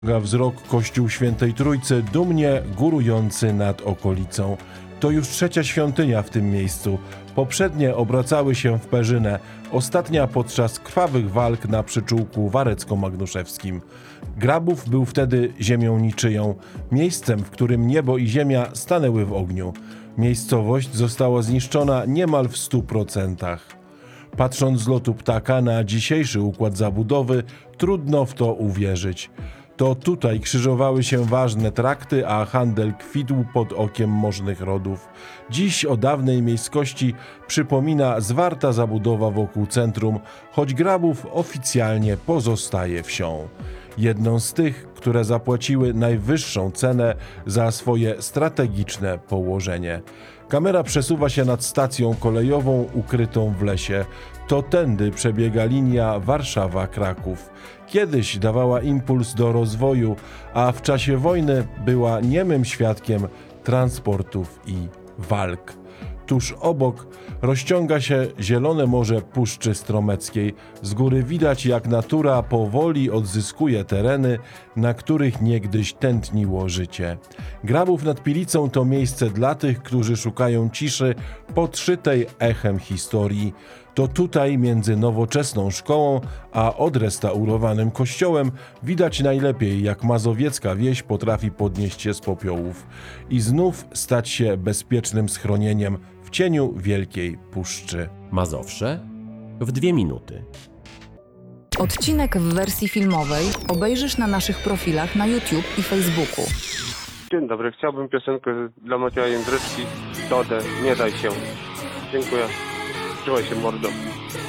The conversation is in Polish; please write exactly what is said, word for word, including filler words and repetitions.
Wzrok kościół Świętej Trójcy, dumnie górujący nad okolicą. To już trzecia świątynia w tym miejscu. Poprzednie obracały się w perzynę, ostatnia podczas krwawych walk na przyczółku warecko-magnuszewskim. Grabów był wtedy ziemią niczyją, miejscem, w którym niebo i ziemia stanęły w ogniu. Miejscowość została zniszczona niemal w stu procentach. Patrząc z lotu ptaka na dzisiejszy układ zabudowy, trudno w to uwierzyć. To tutaj krzyżowały się ważne trakty, a handel kwitł pod okiem możnych rodów. Dziś o dawnej miejskości przypomina zwarta zabudowa wokół centrum, choć Grabów oficjalnie pozostaje wsią. Jedną z tych, które zapłaciły najwyższą cenę za swoje strategiczne położenie. Kamera przesuwa się nad stacją kolejową ukrytą w lesie. To tędy przebiega linia Warszawa-Kraków. Kiedyś dawała impuls do rozwoju, a w czasie wojny była niemym świadkiem transportów i walk. Tuż obok rozciąga się zielone morze Puszczy Stromeckiej. Z góry widać, jak natura powoli odzyskuje tereny, na których niegdyś tętniło życie. Grabów nad Pilicą to miejsce dla tych, którzy szukają ciszy podszytej echem historii. To tutaj między nowoczesną szkołą a odrestaurowanym kościołem widać najlepiej, jak mazowiecka wieś potrafi podnieść się z popiołów i znów stać się bezpiecznym schronieniem w cieniu Wielkiej Puszczy. Mazowsze w dwie minuty. Odcinek w wersji filmowej obejrzysz na naszych profilach na YouTube i Facebooku. Dzień dobry, chciałbym piosenkę dla Macieja Jędryczki, Dodę, nie daj się. Dziękuję. Trzymaj się, mordo.